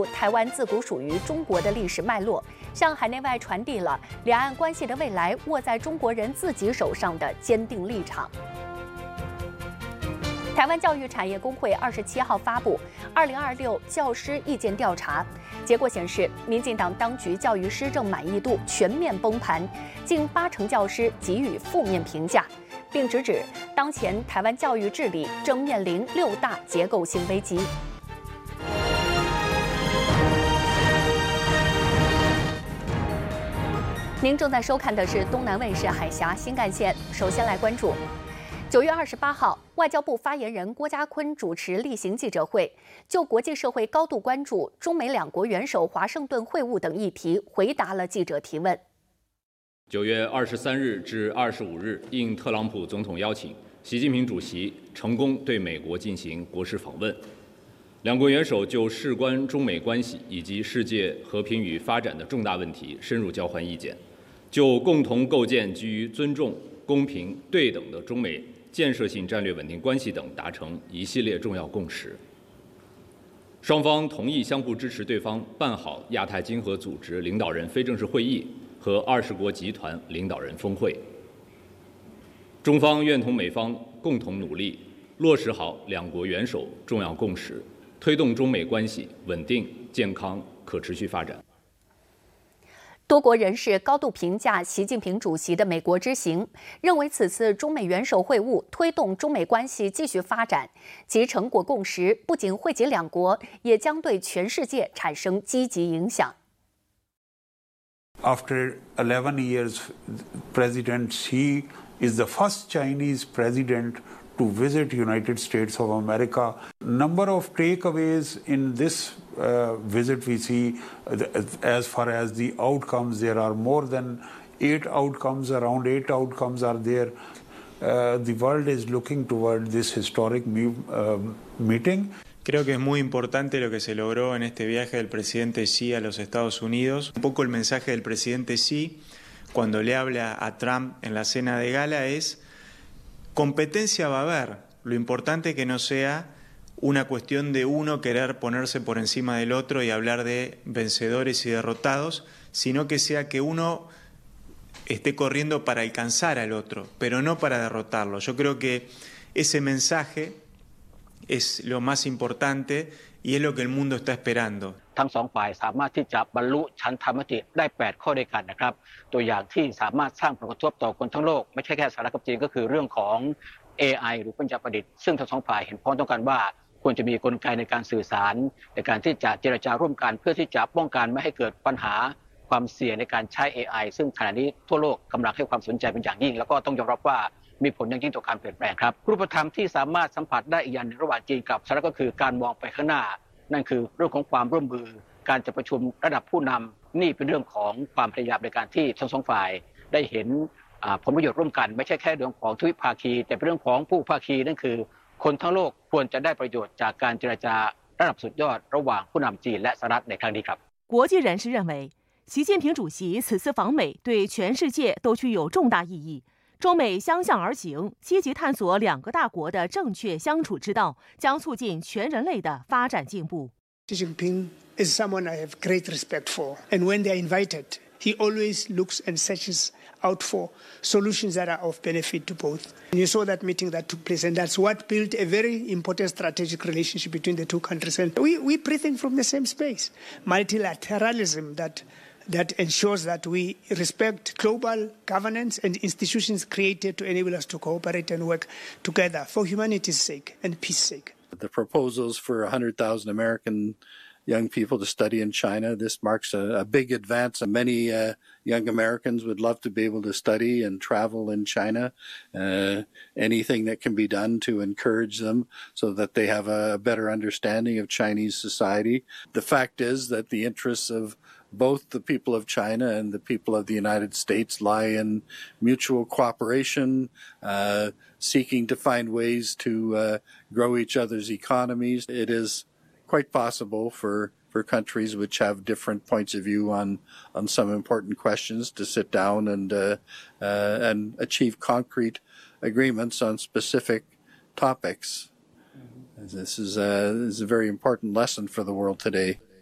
述台湾自古属于中国的历史脉络，向海内外传递了两岸关系的未来握在中国人自己手上的坚定立场。台湾教育产业工会27号发布2026教师意见调查，结果显示，民进党当局教育施政满意度全面崩盘，近80%教师给予负面评价，并直指当前台湾教育治理正面临6大结构性危机。您正在收看的是东南卫视海峡新干线。首先来关注9月28号，外交部发言人郭家坤主持例行记者会，就国际社会高度关注中美两国元首华盛顿会晤等议题，回答了记者提问。 9月23日至25日，应特朗普总统邀请，习近平主席成功对美国进行国事访问。两国元首就事关中美关系以及世界和平与发展的重大问题深入交换意见，就共同构建基于尊重、公平、对等的中美建设性战略稳定关系等达成一系列重要共识。双方同意相互支持对方办好亚太经合组织领导人非正式会议和20国集团领导人峰会。中方愿同美方共同努力，落实好两国元首重要共识，推动中美关系稳定、健康、可持续发展。 多国人士高度评价习近平主席的美国之行，认为此次中美元首会晤推动中美关系继续发展，其成果共识不仅惠及两国，也将对全世界产生积极影响。 After 11 years, President Xi is the first Chinese president to visit United States of America. Number of takeaways in this visit we see as far as the outcomes. There are more than 8 outcomes, around 8 outcomes are there. The world is looking toward this historic meeting. Creo que es muy importante lo que se logró en este viaje del presidente Xi a los Estados Unidos. Un poco el mensaje del presidente Xi cuando le habla a Trump en la cena de gala es: competencia va a haber, lo importante es que no sea una cuestión de uno querer ponerse por encima del otro y hablar de vencedores y derrotados, sino que sea que uno esté corriendo para alcanzar al otro, pero no para derrotarlo. Yo creo que ese mensaje es lo más importante y es lo que el mundo está esperando. ทั้งสองฝ่ายสามารถที่จะบรรลุฉันทามติได้8ข้อด้วยกันนะครับตัวอย่างที่สามารถสร้างผลกระทบต่อคนทั้งโลกไม่ใช่แค่สหรัฐกับจีนก็คือเรื่องของ AI หรือปัญญาประดิษฐ์ซึ่งทั้งสองฝ่ายเห็นพ้องต้องกันว่าควรจะมีกลไกในการสื่อสารในการที่จะเจรจาร่วมกันเพื่อที่จะป้องกันไม่ให้เกิดปัญหาความเสี่ยงในการใช้ AI ซึ่งขณะนี้ทั่วโลกกำลังให้ความสนใจเป็นอย่างยิ่งแล้วก็ต้องยอมรับว่ามีผลอย่างยิ่งต่อการเปลี่ยนแปลงครับรูปธรรมที่สามารถสัมผัสได้อีกอย่างหนึ่งระหว่างจีนกับสหรัฐก็คือการมองไปข้างหน้านั่นคือเรื่องของความร่วมมือการจะประชุมระดับผู้นำนี่เป็นเรื่องของความพยายามในการที่ทั้งสองฝ่ายได้เห็นผลประโยชน์ร่วมกันไม่ใช่แค่เรื่องของทวิภาคีแต่เป็นเรื่องของผู้ภาคีนั่นคือคนทั้งโลกควรจะได้ประโยชน์จากการเจรจาระดับสุดยอดระหว่างผู้นำจีนและสหรัฐในครั้งนี้ครับ国际人士认为，习近平主席此次访美对全世界都具有重大意义。中美相向而行，积极探索两个大国的正确相处之道，将促进全人类的发展进步。 Xi Jinping is someone I have great respect for, and when they are invited, he always looks and searches out for solutions that are of benefit to both. And you saw that meeting that took place, and that's what built a very important strategic relationship between the two countries. And we're breathing from the same space, multilateralism that ensures that we respect global governance and institutions created to enable us to cooperate and work together for humanity's sake and peace's sake. The proposals for 100,000 American young people to study in China, this marks a big advance. Many young Americans would love to be able to study and travel in China. Anything that can be done to encourage them so that they have a better understanding of Chinese society. The fact is that the interests of both the people of China and the people of the United States lie in mutual cooperation, seeking to find ways to grow each other's economies. It is quite possible for countries which have different points of view on some important questions to sit down and achieve concrete agreements on specific topics. This is a very important lesson for the world today.